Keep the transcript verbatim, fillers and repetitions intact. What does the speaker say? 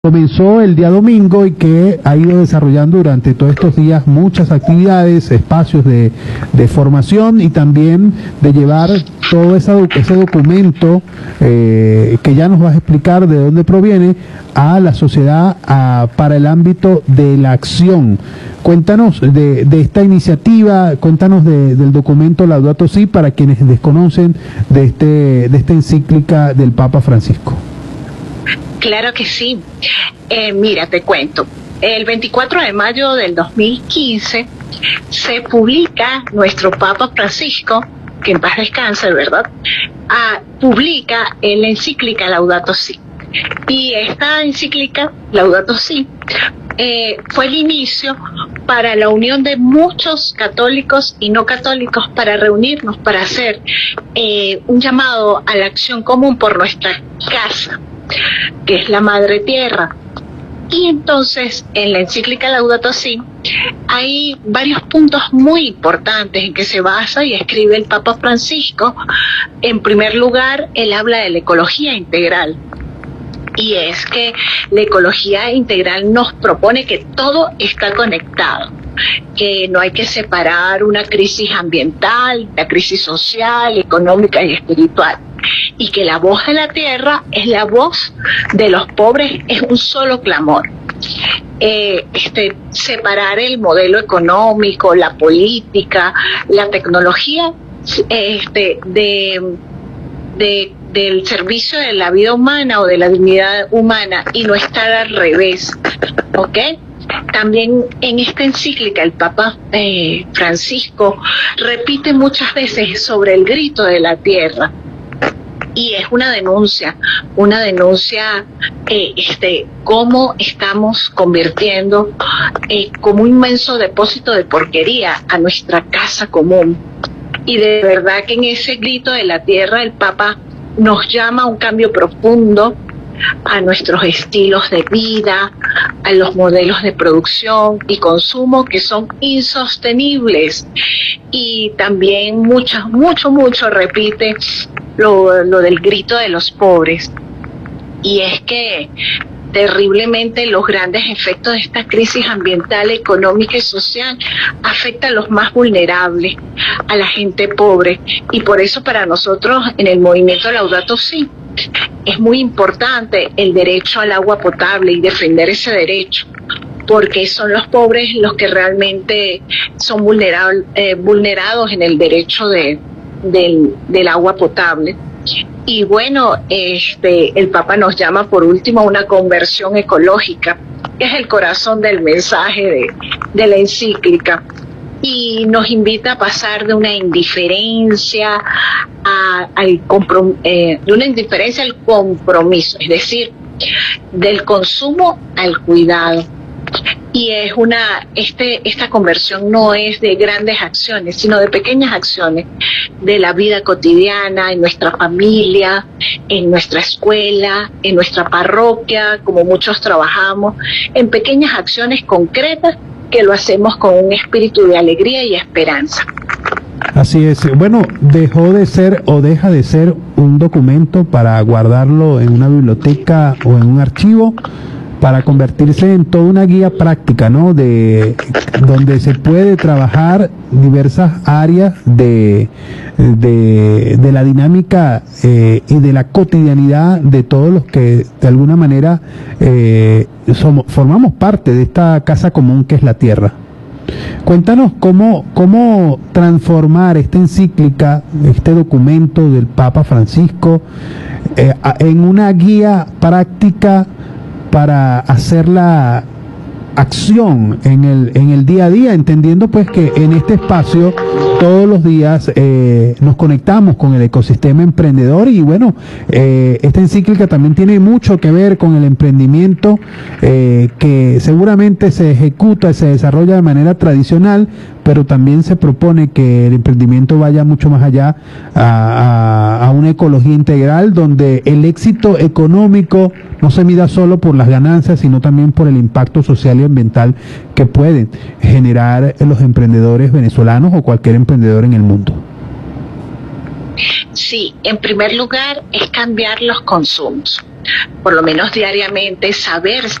comenzó el día domingo y que ha ido desarrollando durante todos estos días muchas actividades, espacios de, de formación y también de llevar todo esa, ese documento eh, que ya nos vas a explicar de dónde proviene a la sociedad a, para el ámbito de la acción. Cuéntanos de, de esta iniciativa, cuéntanos de, del documento Laudato Si para quienes desconocen de, este, de esta encíclica del Papa Francisco. Claro que sí. Eh, mira, te cuento. El veinticuatro de mayo del dos mil quince se publica nuestro Papa Francisco, que en paz descanse, ¿verdad? Ah, publica la encíclica Laudato Si. Y esta encíclica, Laudato Si, eh, fue el inicio para la unión de muchos católicos y no católicos para reunirnos, para hacer eh, un llamado a la acción común por nuestra casa, que es la Madre Tierra. Y entonces, en la encíclica Laudato Si, hay varios puntos muy importantes en que se basa y escribe el Papa Francisco. En primer lugar, él habla de la ecología integral. Y es que la ecología integral nos propone que todo está conectado, que no hay que separar una crisis ambiental, la crisis social, económica y espiritual, y que la voz de la tierra es la voz de los pobres, es un solo clamor. Eh, este, separar el modelo económico, la política, la tecnología este, de, de, del servicio de la vida humana o de la dignidad humana y no estar al revés, ¿ok? También en esta encíclica el Papa eh, Francisco repite muchas veces sobre el grito de la tierra. Y es una denuncia, una denuncia, eh, este, cómo estamos convirtiendo eh, como un inmenso depósito de porquería a nuestra casa común. Y de verdad que en ese grito de la tierra el Papa nos llama a un cambio profundo a nuestros estilos de vida, a los modelos de producción y consumo que son insostenibles. Y también mucho, mucho, mucho repite Lo, lo del grito de los pobres, y es que terriblemente los grandes efectos de esta crisis ambiental, económica y social afectan a los más vulnerables, a la gente pobre, y por eso para nosotros en el movimiento Laudato Si es muy importante el derecho al agua potable y defender ese derecho, porque son los pobres los que realmente son vulnerables, eh, vulnerados en el derecho de Del, del agua potable. Y bueno, este, el Papa nos llama por último a una conversión ecológica, que es el corazón del mensaje de, de la encíclica, y nos invita a pasar de una indiferencia a, al comprom eh, de una indiferencia al compromiso, es decir, del consumo al cuidado. Y es una, este, esta conversión no es de grandes acciones, sino de pequeñas acciones de la vida cotidiana, en nuestra familia, en nuestra escuela, en nuestra parroquia, como muchos trabajamos, en pequeñas acciones concretas que lo hacemos con un espíritu de alegría y esperanza. Así es. Bueno, dejó de ser o deja de ser un documento para guardarlo en una biblioteca o en un archivo, para convertirse en toda una guía práctica, ¿no? De donde se puede trabajar diversas áreas de, de, de la dinámica eh, y de la cotidianidad de todos los que de alguna manera eh, somos, formamos parte de esta casa común que es la tierra. Cuéntanos cómo, cómo transformar esta encíclica, este documento del Papa Francisco, eh, en una guía práctica para hacer la acción en el en el día a día, entendiendo pues que en este espacio todos los días eh, nos conectamos con el ecosistema emprendedor y bueno, eh, esta encíclica también tiene mucho que ver con el emprendimiento eh, que seguramente se ejecuta y se desarrolla de manera tradicional, pero también se propone que el emprendimiento vaya mucho más allá a, a, a una ecología integral donde el éxito económico no se mida solo por las ganancias, sino también por el impacto social y ambiental que pueden generar los emprendedores venezolanos o cualquier emprendedor en el mundo. Sí, en primer lugar es cambiar los consumos, por lo menos diariamente saber